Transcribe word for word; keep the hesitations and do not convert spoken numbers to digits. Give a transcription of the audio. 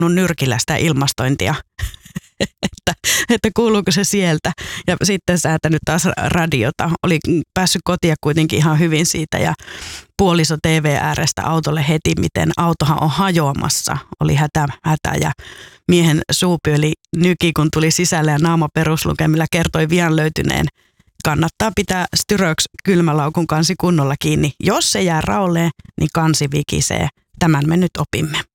painanut nyrkillä sitä ilmastointia, että, että kuuluuko se sieltä. Ja sitten säätänyt taas radiota. Oli päässyt kotia kuitenkin ihan hyvin siitä ja puoliso T V äärestä autolle heti, miten autohan on hajoamassa. Oli hätä, hätä ja miehen suupyöli nyki, kun tuli sisälle ja naama peruslukemilla kertoi vian löytyneen. Kannattaa pitää Styröks kylmälaukun kansi kunnolla kiinni. Jos se jää raolleen, niin kansi vikisee. Tämän me nyt opimme.